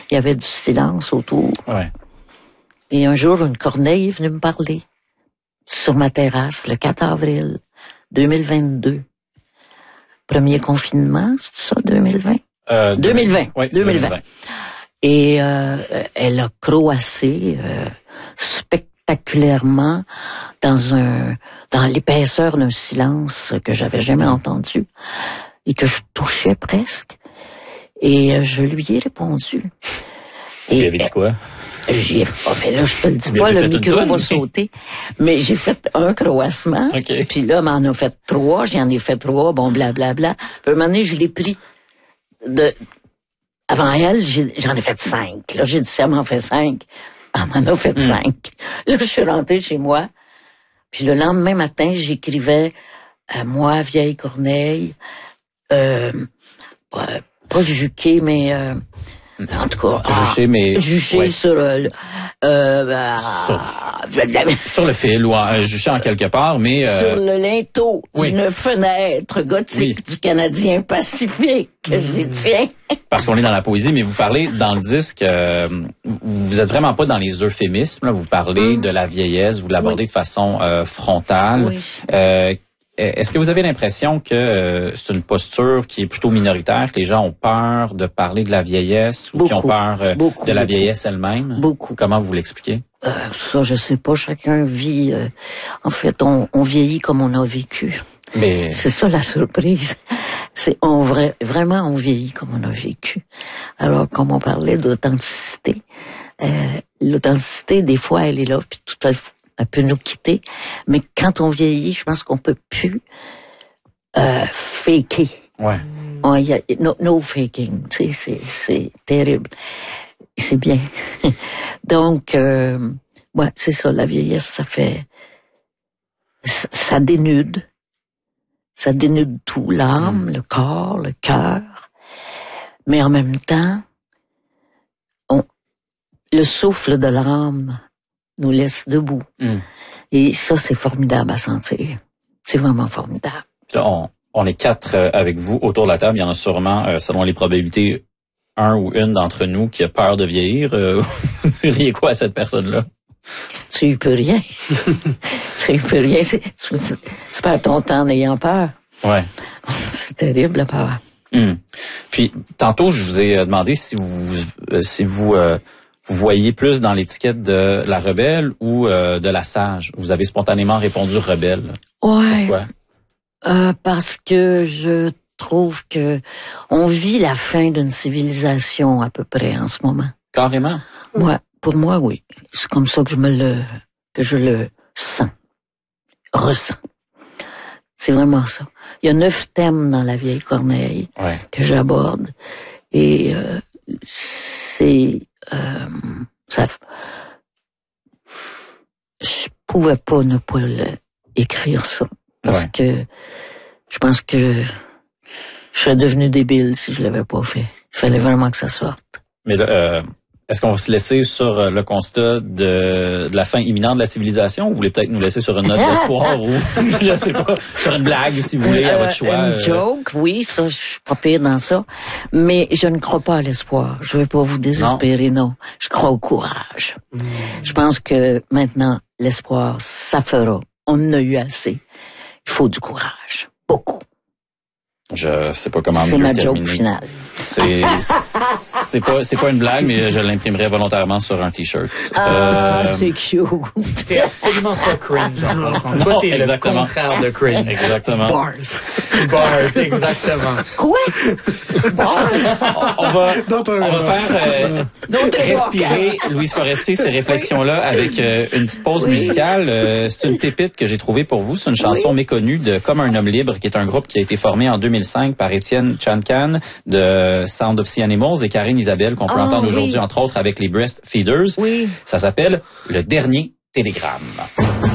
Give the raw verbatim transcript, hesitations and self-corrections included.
il y avait du silence autour. Ouais. Et un jour, une corneille est venue me parler sur ma terrasse, le quatre avril deux mille vingt-deux. Premier confinement, c'est ça, deux mille vingt? Euh, deux mille vingt. Oui, deux mille vingt. Et euh, elle a croassé euh, spectaculairement dans un dans l'épaisseur d'un silence que j'avais jamais entendu et que je touchais presque. Et euh, je lui ai répondu. Et il avait dit quoi? J'ai, oh, mais là, je te le dis pas, le micro va sauter. Mais j'ai fait un croassement. Okay. Puis là, m'en a fait trois. J'en ai fait trois. Bon, blablabla. Bla, bla. Puis à un moment donné, je l'ai pris de, avant elle, j'ai, j'en ai fait cinq. Là, j'ai dit, ça m'en fait cinq. Elle m'en a fait mm. cinq. Là, je suis rentrée chez moi. Puis le lendemain matin, j'écrivais à moi, vieille Corneille, euh, pas, pas juqué, mais, euh, en tout cas, juché, ah, mais juché ouais. sur euh, euh, sur, sur le fil ou en, juché en quelque part, mais euh, sur le linteau oui. d'une fenêtre gothique oui. du Canadien Pacifique que mmh. j'y tiens. Parce qu'on est dans la poésie, mais vous parlez dans le disque, euh, vous êtes vraiment pas dans les euphémismes. Là, vous parlez mmh. de la vieillesse, vous l'abordez oui. de façon euh, frontale. Oui. Euh, Est-ce que vous avez l'impression que euh, c'est une posture qui est plutôt minoritaire, que les gens ont peur de parler de la vieillesse ou beaucoup, qui ont peur euh, beaucoup, de la beaucoup. vieillesse elle-même? Beaucoup. Comment vous l'expliquez? Euh, ça, je sais pas. Chacun vit. Euh, en fait, on, on vieillit comme on a vécu. Mais c'est ça la surprise. C'est on vrai, vraiment on vieillit comme on a vécu. Alors, comme on parlait d'authenticité, euh, l'authenticité des fois elle est là, puis tout à fait. Elle peut nous quitter, mais quand on vieillit, je pense qu'on peut plus euh, faker. Ouais. On, y a, no, no faking, tu sais, c'est, c'est terrible. C'est bien. Donc, euh, ouais, c'est ça, la vieillesse, ça fait, ça, ça dénude, ça dénude tout, l'âme, mmh. le corps, le cœur, mais en même temps, on, le souffle de l'âme nous laisse debout. Mm. Et ça, c'est formidable à sentir. C'est vraiment formidable. Là, on, on est quatre euh, avec vous autour de la table. Il y en a sûrement, euh, selon les probabilités, un ou une d'entre nous qui a peur de vieillir. Euh, vous diriez quoi à cette personne-là? Tu y peux rien. Tu y peux rien. C'est, tu, tu perds ton temps en ayant peur. Ouais. C'est terrible, la peur. Mm. Puis, tantôt, je vous ai demandé si vous... Euh, si vous euh, vous voyez plus dans l'étiquette de la rebelle ou euh, de la sage? Vous avez spontanément répondu rebelle. Ouais. Pourquoi? Euh, parce que je trouve que on vit la fin d'une civilisation à peu près en ce moment. Carrément? Ouais, pour moi, oui. C'est comme ça que je me le, que je le sens, ressens. C'est vraiment ça. Il y a neuf thèmes dans la vieille Corneille ouais. que j'aborde et euh, c'est Euh, ça, je pouvais pas ne pas le, écrire ça parce ouais. que je pense que je serais devenu débile si je l'avais pas fait. Il fallait vraiment que ça sorte. Mais là, euh, est-ce qu'on va se laisser sur le constat de, de la fin imminente de la civilisation ou vous voulez peut-être nous laisser sur une note d'espoir ou je sais pas, sur une blague si vous voulez, à votre choix? Une joke, oui, ça, je suis pas pire dans ça. Mais je ne crois pas à l'espoir. Je vais pas vous désespérer, non. non. Je crois au courage. Mmh. Je pense que maintenant, l'espoir, ça fera. On en a eu assez. Il faut du courage. Beaucoup. Je sais pas comment c'est mieux ma terminer. Joke finale. C'est c'est pas c'est pas une blague, mais je l'imprimerai volontairement sur un t-shirt. Ah, euh, c'est cute. T'es absolument pas cringe en passant. Non, Toi, t'es exactement. le contraire de cringe. Exactement. Bars. Bars, exactement. Quoi? Bars? On va on va faire euh, respirer Louise Forestier ces réflexions-là avec euh, une petite pause oui. musicale. Euh, c'est une pépite que j'ai trouvée pour vous. C'est une chanson oui. méconnue de Comme un homme libre, qui est un groupe qui a été formé en deux mille cinq par Étienne Chancan de Sound of Sea Animals et Karine Isabelle, qu'on peut oh, entendre oui. aujourd'hui, entre autres, avec les Breastfeeders. Oui. Ça s'appelle Le Dernier Télégramme.